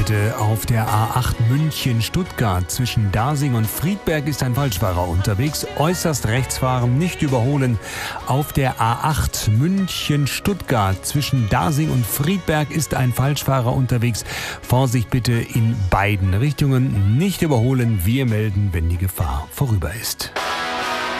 bitte. Auf der A8 München-Stuttgart zwischen Dasing und Friedberg ist ein Falschfahrer unterwegs. Äußerst rechts fahren, nicht überholen. Auf der A8 München-Stuttgart zwischen Dasing und Friedberg ist ein Falschfahrer unterwegs. Vorsicht bitte in beiden Richtungen. Nicht überholen. Wir melden, wenn die Gefahr vorüber ist.